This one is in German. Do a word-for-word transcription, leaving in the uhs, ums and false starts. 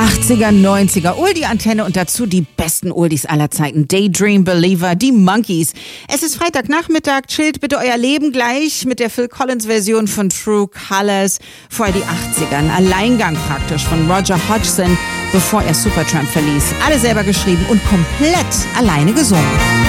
achtziger, neunziger, Oldie-Antenne und dazu die besten Oldies aller Zeiten. Daydream Believer, die Monkeys. Es ist Freitagnachmittag, chillt bitte euer Leben gleich mit der Phil Collins-Version von True Colors. Vorher die achtziger, ein Alleingang praktisch von Roger Hodgson, bevor er Supertramp verließ. Alle selber geschrieben und komplett alleine gesungen.